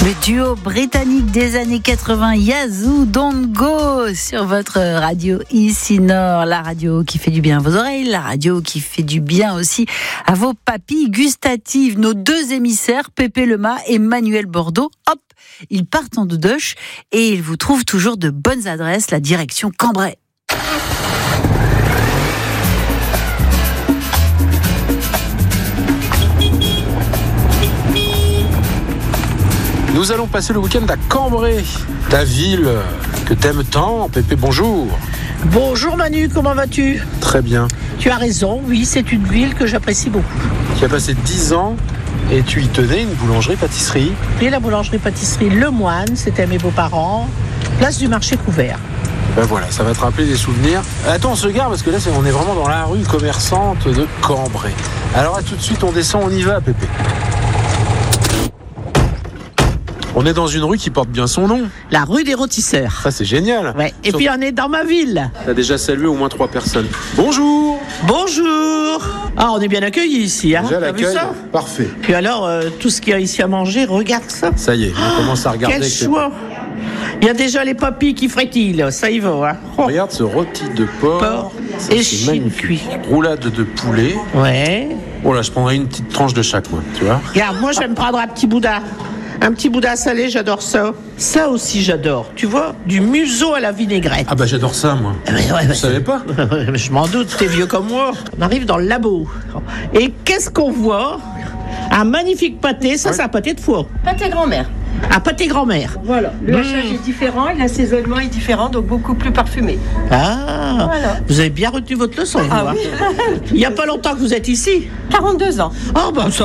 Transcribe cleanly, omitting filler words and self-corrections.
Le duo britannique des années 80, Yazoo Don't Go, sur votre radio ici Nord, la radio qui fait du bien à vos oreilles, la radio qui fait du bien aussi à vos papilles gustatives. Nos deux émissaires, Pépé Lemay et Manuel Bordeaux, hop, ils partent en doudoche et ils vous trouvent toujours de bonnes adresses, la direction Cambrai. Nous allons passer le week-end à Cambrai, ta ville que t'aimes tant. Pépé, bonjour. Bonjour Manu, comment vas-tu ? Très bien. Tu as raison, oui, c'est une ville que j'apprécie beaucoup. Tu as passé 10 ans et tu y tenais une boulangerie-pâtisserie. Et la boulangerie-pâtisserie Le Moine, c'était mes beaux-parents, place du marché couvert. Ben voilà, ça va te rappeler des souvenirs. Attends, on se gare parce que là, on est vraiment dans la rue commerçante de Cambrai. Alors à tout de suite, on descend, on y va, Pépé. On est dans une rue qui porte bien son nom. La rue des Rôtisseurs. Ça, c'est génial. Ouais. Et puis on est dans ma ville. T'as déjà salué au moins 3 personnes. Bonjour. Bonjour. Ah, on est bien accueillis ici, hein ? Déjà T'as vu l'accueil, ça ? parfait. Puis alors, tout ce qu'il y a ici à manger, regarde ça. Ça y est, on commence à regarder. Quel choix. Il y a déjà les papilles qui frétillent, ça y va, hein ? Oh. Regarde ce rôti de porc. Ça, et c'est magnifique. cuit. Roulade de poulet. Ouais. Oh là, je prendrais une petite tranche de chaque, moi, tu vois. Regarde, moi, je vais me prendre un petit boudin. Un petit boudin salé, j'adore ça. Ça aussi, j'adore. Tu vois, du museau à la vinaigrette. Ah bah j'adore ça, moi. Ouais, Tu savais pas ? Je m'en doute, t'es vieux comme moi. On arrive dans le labo. Et qu'est-ce qu'on voit ? Un magnifique pâté, ça, Ouais. c'est un pâté de foie. Pâté grand-mère. Un pâté grand-mère. Voilà. Le hachage est différent, l'assaisonnement est différent, donc beaucoup plus parfumé. Ah, Voilà. vous avez bien retenu votre leçon, vous, Ah hein. oui. Il n'y a pas longtemps que vous êtes ici. 42 ans. Ah, bah ça